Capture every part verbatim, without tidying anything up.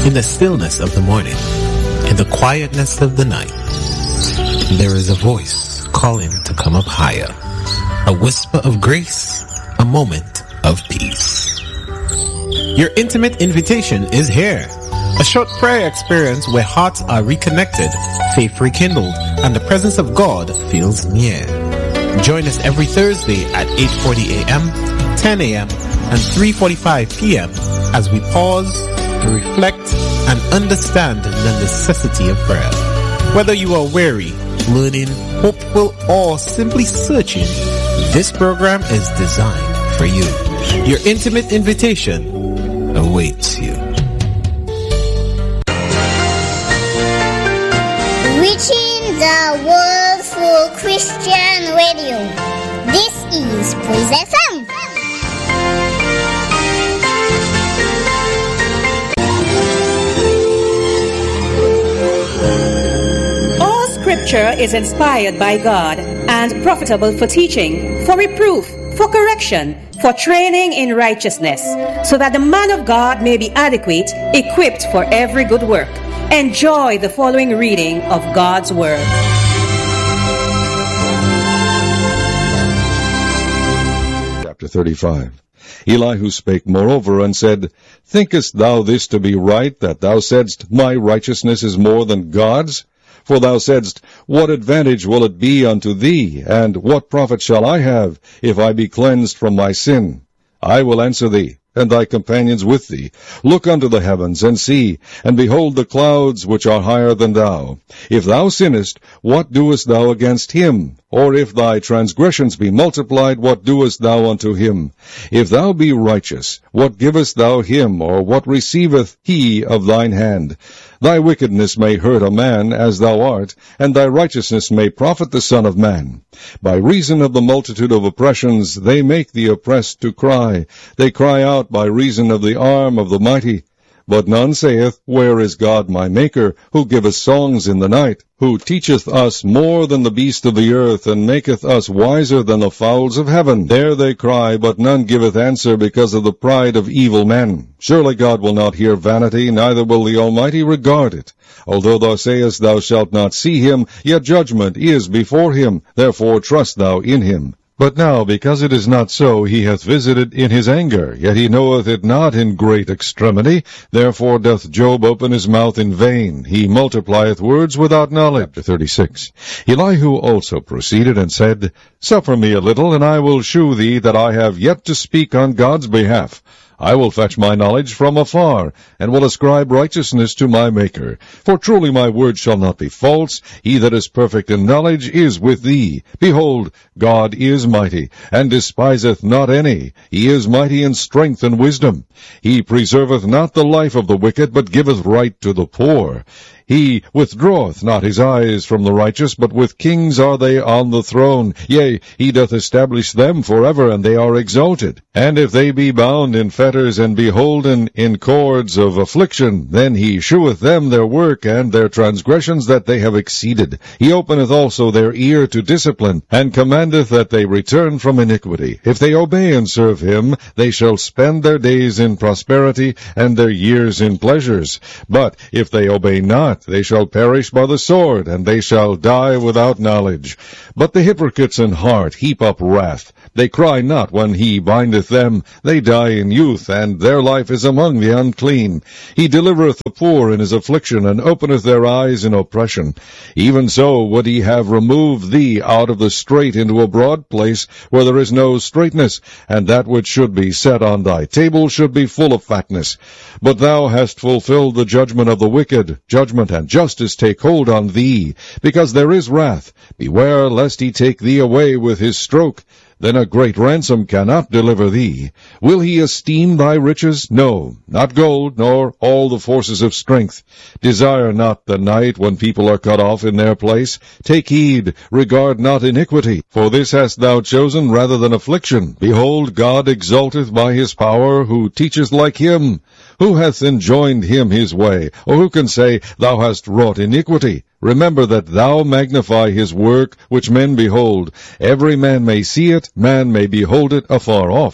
In the stillness of the morning, in the quietness of the night, there is a voice calling to come up higher. A whisper of grace, a moment of peace. Your intimate invitation is here. A short prayer experience where hearts are reconnected, faith rekindled, and the presence of God feels near. Join us every Thursday at eight forty a.m., ten a.m., and three forty-five p.m. as we pause, reflect, and understand the necessity of prayer. Whether you are weary, learning, hopeful, or simply searching, this program is designed for you. Your intimate invitation awaits you. Reaching the world through Christian radio. This is Praise F M. All scripture is inspired by God and profitable for teaching, for reproof, for correction, for training in righteousness, so that the man of God may be adequate, equipped for every good work. Enjoy the following reading of God's Word. Chapter thirty-five. Elihu spake moreover and said, Thinkest thou this to be right, that thou saidst, My righteousness is more than God's? For thou saidst, What advantage will it be unto thee, and what profit shall I have, if I be cleansed from my sin? I will answer thee, and thy companions with thee. Look unto the heavens, and see, and behold the clouds which are higher than thou. If thou sinnest, what doest thou against him? Or if thy transgressions be multiplied, what doest thou unto him? If thou be righteous, what givest thou him, or what receiveth he of thine hand? Thy wickedness may hurt a man, as thou art, and thy righteousness may profit the Son of Man. By reason of the multitude of oppressions, they make the oppressed to cry. They cry out by reason of the arm of the mighty. But none saith, Where is God my Maker, who giveth songs in the night, who teacheth us more than the beasts of the earth, and maketh us wiser than the fowls of heaven? There they cry, but none giveth answer, because of the pride of evil men. Surely God will not hear vanity, neither will the Almighty regard it. Although thou sayest thou shalt not see him, yet judgment is before him, therefore trust thou in him. But now, because it is not so, he hath visited in his anger, yet he knoweth it not in great extremity. Therefore doth Job open his mouth in vain. He multiplieth words without knowledge. Chapter thirty-six. Elihu also proceeded and said, Suffer me a little, and I will shew thee that I have yet to speak on God's behalf. I will fetch my knowledge from afar, and will ascribe righteousness to my Maker. For truly my word shall not be false. He that is perfect in knowledge is with thee. Behold, God is mighty, and despiseth not any. He is mighty in strength and wisdom. He preserveth not the life of the wicked, but giveth right to the poor. He withdraweth not his eyes from the righteous, but with kings are they on the throne. Yea, he doth establish them forever, and they are exalted. And if they be bound in fetters and beholden in cords of affliction, then he sheweth them their work and their transgressions that they have exceeded. He openeth also their ear to discipline, and commandeth that they return from iniquity. If they obey and serve him, they shall spend their days in prosperity, and their years in pleasures. But if they obey not, they shall perish by the sword, and they shall die without knowledge. But the hypocrites in heart heap up wrath. They cry not when he bindeth them. They die in youth, and their life is among the unclean. He delivereth the poor in his affliction, and openeth their eyes in oppression. Even so would he have removed thee out of the strait into a broad place, where there is no straightness, and that which should be set on thy table should be full of fatness. But thou hast fulfilled the judgment of the wicked. Judgment and justice take hold on thee, because there is wrath. Beware lest he take thee away with his stroke. Then a great ransom cannot deliver thee. Will he esteem thy riches? No, not gold, nor all the forces of strength. Desire not the night when people are cut off in their place. Take heed, regard not iniquity. For this hast thou chosen rather than affliction. Behold, God exalteth by his power, who teacheth like him. Who hath enjoined him his way? Or who can say, Thou hast wrought iniquity? Remember that thou magnify his work, which men behold. Every man may see it, man may behold it afar off.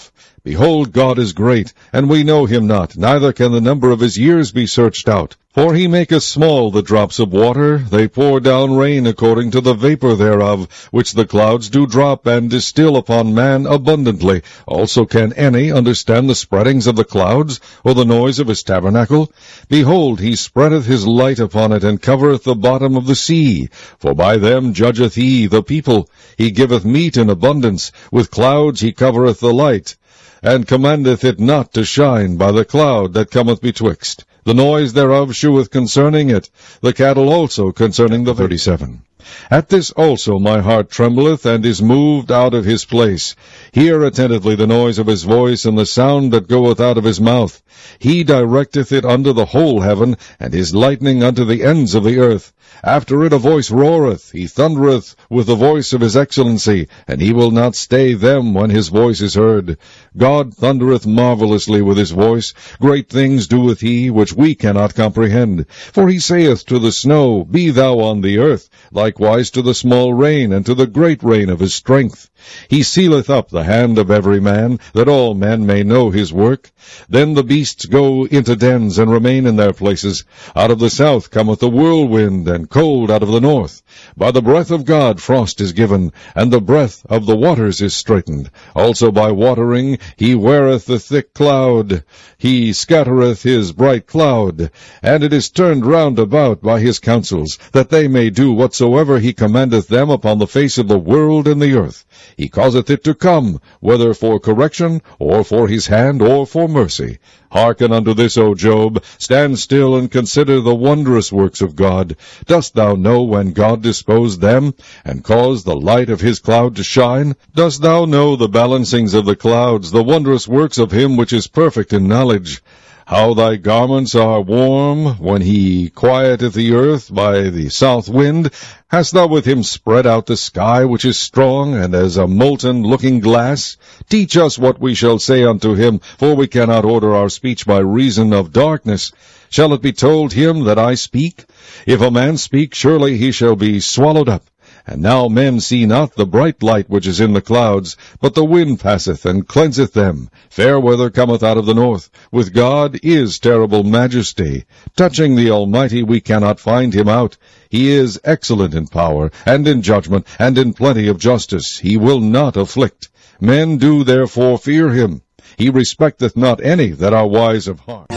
Behold, God is great, and we know him not, neither can the number of his years be searched out. For he maketh small the drops of water, they pour down rain according to the vapor thereof, which the clouds do drop, and distill upon man abundantly. Also can any understand the spreadings of the clouds, or the noise of his tabernacle? Behold, he spreadeth his light upon it, and covereth the bottom of the sea. For by them judgeth he the people. He giveth meat in abundance, with clouds he covereth the light, and commandeth it not to shine by the cloud that cometh betwixt. The noise thereof sheweth concerning it, the cattle also concerning the thirty-seven. At this also my heart trembleth, and is moved out of his place. Hear attentively the noise of his voice, and the sound that goeth out of his mouth. He directeth it unto the whole heaven, and his lightning unto the ends of the earth. After it a voice roareth, he thundereth with the voice of his excellency, and he will not stay them when his voice is heard. God thundereth marvelously with his voice. Great things doeth he, which we cannot comprehend. For he saith to the snow, Be thou on the earth, likewise to the small rain, and to the great rain of his strength. He sealeth up the hand of every man, that all men may know his work. Then the beasts go into dens, and remain in their places. Out of the south cometh the whirlwind, and cold out of the north. By the breath of God frost is given, and the breath of the waters is straitened. Also by watering he weareth the thick cloud. He scattereth his bright cloud, and it is turned round about by his counsels, that they may do whatsoever he commandeth them upon the face of the world and the earth. He causeth it to come, whether for correction, or for his hand, or for mercy. Hearken unto this, O Job. Stand still and consider the wondrous works of God. Dost thou know when God disposed them, and caused the light of his cloud to shine? Dost thou know the balancings of the clouds, the wondrous works of him which is perfect in knowledge? How thy garments are warm, when he quieteth the earth by the south wind. Hast thou with him spread out the sky, which is strong, and as a molten looking glass? Teach us what we shall say unto him, for we cannot order our speech by reason of darkness. Shall it be told him that I speak? If a man speak, surely he shall be swallowed up. And now men see not the bright light which is in the clouds, but the wind passeth and cleanseth them. Fair weather cometh out of the north. With God is terrible majesty. Touching the Almighty we cannot find him out. He is excellent in power, and in judgment, and in plenty of justice. He will not afflict. Men do therefore fear him. He respecteth not any that are wise of heart.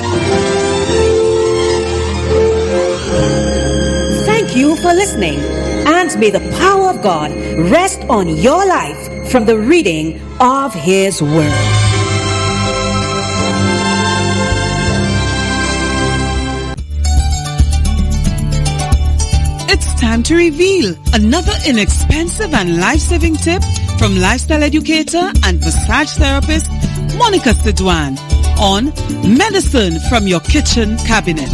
Thank you for listening, and may the power of God rest on your life from the reading of his word. It's time to reveal another inexpensive and life-saving tip from lifestyle educator and massage therapist Monica Sidwan on Medicine from Your Kitchen Cabinet.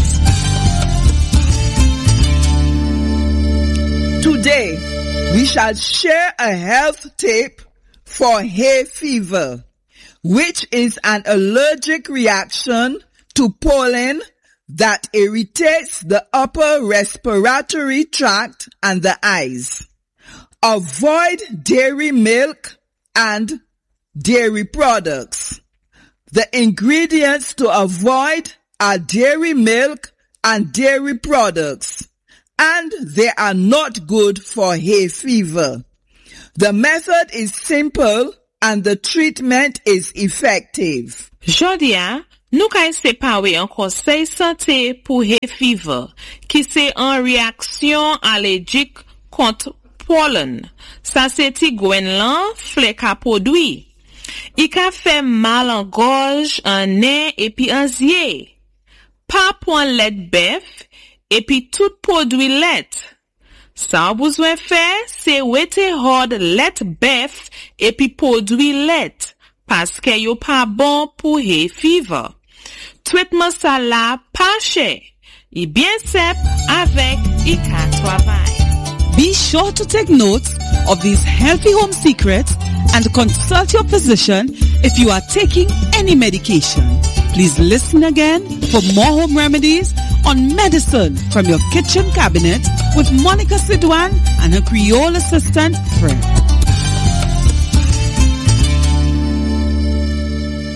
Today, we shall share a health tip for hay fever, which is an allergic reaction to pollen that irritates the upper respiratory tract and the eyes. Avoid dairy milk and dairy products. The ingredients to avoid are dairy milk and dairy products, and they are not good for hay fever. The method is simple and the treatment is effective. Jodia, nou ka separe an conseil santé pour hay fever, ki se en réaction allergique contre pollen. Sa se ti gwen lan flek a produit. I ka fe mal an gorge, an nen, epi an zye. Pa pon let bef, epi tout produit let. Sa besoin fe, se wete hod let bef, epi produit let, paske yo pa bon pou hay fever. Traitement sa la pa chè. I bien sep avec I ka travay. Be sure to take notes of these healthy home secrets and consult your physician if you are taking any medication. Please listen again for more home remedies on Medicine from Your Kitchen Cabinet with Monica Sidwan and her Creole assistant, Fred.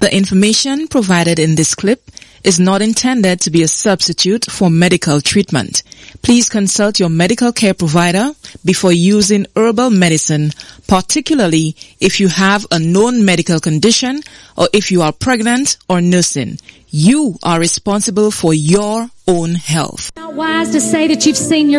The information provided in this clip is not intended to be a substitute for medical treatment. Please consult your medical care provider before using herbal medicine, particularly if you have a known medical condition or if you are pregnant or nursing. You are responsible for your own health. Not wise to say that you've seen your